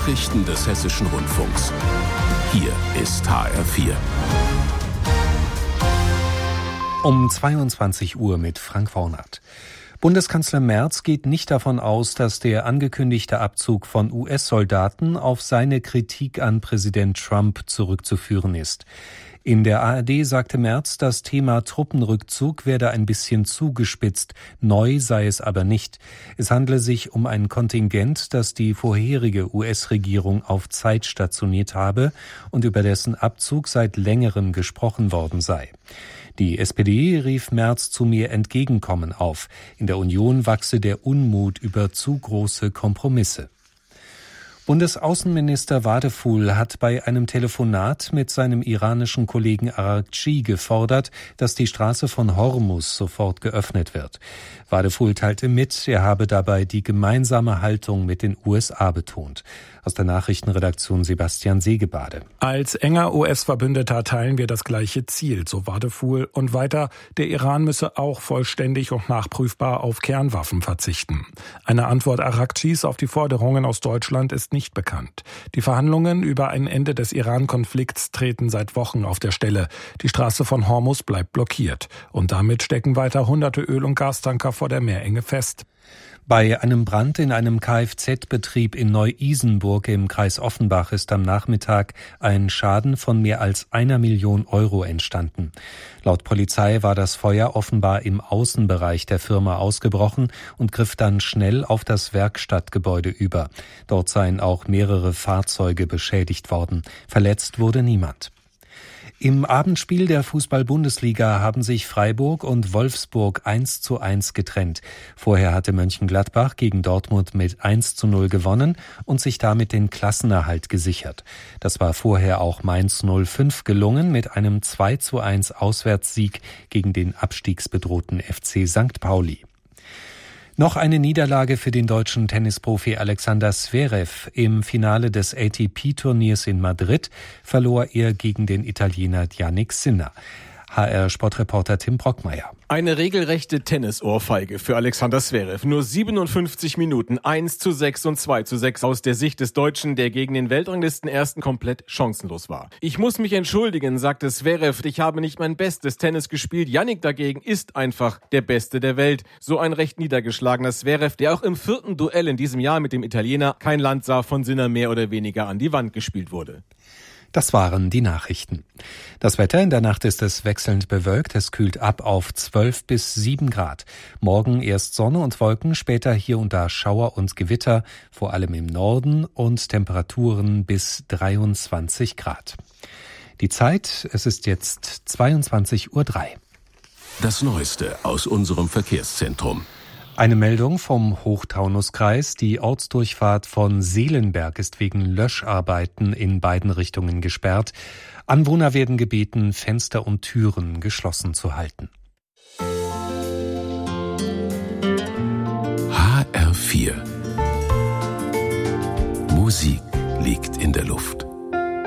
Nachrichten des Hessischen Rundfunks. Hier ist HR4. Um 22 Uhr mit Frank Wornert. Bundeskanzler Merz geht nicht davon aus, dass der angekündigte Abzug von US-Soldaten auf seine Kritik an Präsident Trump zurückzuführen ist. In der ARD sagte Merz, das Thema Truppenrückzug werde ein bisschen zugespitzt, neu sei es aber nicht. Es handle sich um ein Kontingent, das die vorherige US-Regierung auf Zeit stationiert habe und über dessen Abzug seit längerem gesprochen worden sei. Die SPD rief Merz zu mehr Entgegenkommen auf. In der Union wachse der Unmut über zu große Kompromisse. Bundesaußenminister Wadephul hat bei einem Telefonat mit seinem iranischen Kollegen Araghchi gefordert, dass die Straße von Hormuz sofort geöffnet wird. Wadephul teilte mit, er habe dabei die gemeinsame Haltung mit den USA betont. Aus der Nachrichtenredaktion Sebastian Segebade. Als enger US-Verbündeter teilen wir das gleiche Ziel, so Wadephul. Und weiter, der Iran müsse auch vollständig und nachprüfbar auf Kernwaffen verzichten. Eine Antwort Araghchis auf die Forderungen aus Deutschland ist nicht bekannt. Die Verhandlungen über ein Ende des Iran-Konflikts treten seit Wochen auf der Stelle. Die Straße von Hormuz bleibt blockiert. Und damit stecken weiter hunderte Öl- und Gastanker vor der Meerenge fest. Bei einem Brand in einem Kfz-Betrieb in Neu-Isenburg im Kreis Offenbach ist am Nachmittag ein Schaden von mehr als 1 Million Euro entstanden. Laut Polizei war das Feuer offenbar im Außenbereich der Firma ausgebrochen und griff dann schnell auf das Werkstattgebäude über. Dort seien auch mehrere Fahrzeuge beschädigt worden. Verletzt wurde niemand. Im Abendspiel der Fußball-Bundesliga haben sich Freiburg und Wolfsburg 1:1 getrennt. Vorher hatte Mönchengladbach gegen Dortmund mit 1:0 gewonnen und sich damit den Klassenerhalt gesichert. Das war vorher auch Mainz 05 gelungen mit einem 2:1 Auswärtssieg gegen den abstiegsbedrohten FC St. Pauli. Noch eine Niederlage für den deutschen Tennisprofi Alexander Zverev. Im Finale des ATP-Turniers in Madrid verlor er gegen den Italiener Jannik Sinner. HR-Sportreporter Tim Brockmeier. Eine regelrechte Tennisohrfeige für Alexander Zverev. Nur 57 Minuten, 1:6 und 2:6 aus der Sicht des Deutschen, der gegen den Weltranglisten-Ersten komplett chancenlos war. Ich muss mich entschuldigen, sagte Zverev, ich habe nicht mein bestes Tennis gespielt. Jannik dagegen ist einfach der Beste der Welt. So ein recht niedergeschlagener Zverev, der auch im 4. Duell in diesem Jahr mit dem Italiener kein Land sah, von Sinner mehr oder weniger an die Wand gespielt wurde. Das waren die Nachrichten. Das Wetter: in der Nacht ist es wechselnd bewölkt. Es kühlt ab auf 12 bis 7 Grad. Morgen erst Sonne und Wolken, später hier und da Schauer und Gewitter, vor allem im Norden, und Temperaturen bis 23 Grad. Die Zeit: es ist jetzt 22:03 Uhr. Das Neueste aus unserem Verkehrszentrum. Eine Meldung vom Hochtaunuskreis. Die Ortsdurchfahrt von Seelenberg ist wegen Löscharbeiten in beiden Richtungen gesperrt. Anwohner werden gebeten, Fenster und Türen geschlossen zu halten.